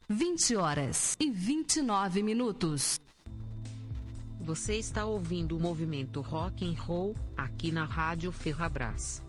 20h29. Você está ouvindo o Movimento Rock and Roll aqui na Rádio Ferrabras.